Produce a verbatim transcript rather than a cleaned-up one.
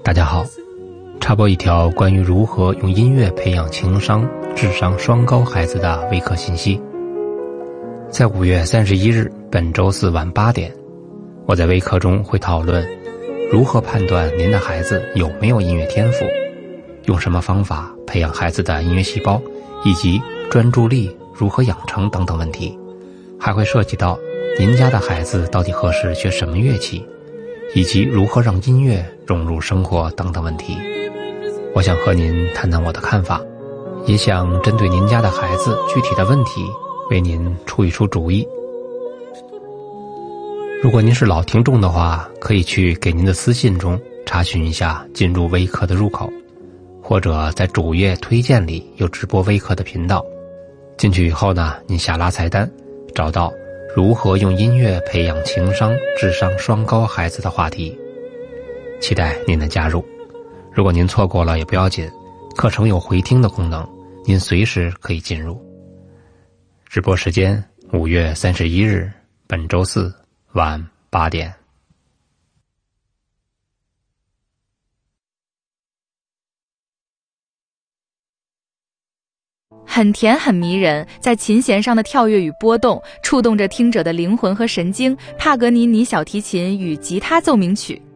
大家好，插播一条关于如何用音乐培养情商、智商双高孩子的微课信息。在五月三十一日，本周四晚八点，我在微课中会讨论如何判断您的孩子有没有音乐天赋，用什么方法培养孩子的音乐细胞，以及专注力如何养成等等问题。还会涉及到您家的孩子到底合适学什么乐器，以及如何让音乐融入生活等等问题。我想和您谈谈我的看法，也想针对您家的孩子具体的问题为您出一出主意。如果您是老听众的话，可以去给您的私信中查询一下进入微课的入口，或者在主页推荐里有直播微课的频道。进去以后呢，您下拉菜单，找到如何用音乐培养情商、智商双高孩子的话题，期待您的加入。如果您错过了也不要紧，课程有回听的功能，您随时可以进入。直播时间五月三十一日，本周四晚八点。 很甜很迷人，在琴弦上的跳跃与波动触动着听者的灵魂和神经。帕格尼尼小提琴与吉他奏鸣曲，